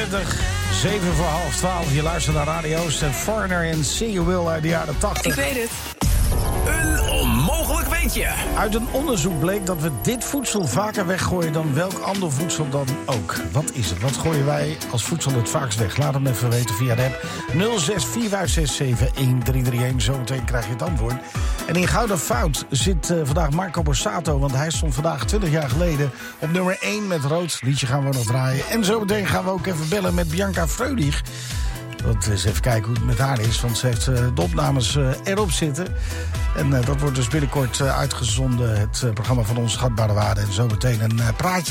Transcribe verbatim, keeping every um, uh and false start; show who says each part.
Speaker 1: eenentwintig, zeven voor half twaalf. Je luistert naar radio's en Foreigner en See You Will uit de jaren tachtig.
Speaker 2: Ik weet het.
Speaker 3: Een onmogelijk weetje.
Speaker 1: Uit een onderzoek bleek dat we dit voedsel vaker weggooien dan welk ander voedsel dan ook. Wat is het? Wat gooien wij als voedsel het vaakst weg? Laat het me even weten via de app nul zes vier vijf zes zeven een drie drie een. Zometeen krijg je het antwoord. En in Gouden Fout zit uh, vandaag Marco Borsato, want hij stond vandaag twintig jaar geleden op nummer één met Rood. Liedje gaan we nog draaien. En zometeen gaan we ook even bellen met Bianca Freudig. Want eens even kijken hoe het met haar is, want ze heeft uh, de opnames uh, erop zitten. En uh, dat wordt dus binnenkort uh, uitgezonden, het uh, programma van Onschatbare Waarde. En zometeen een uh, praatje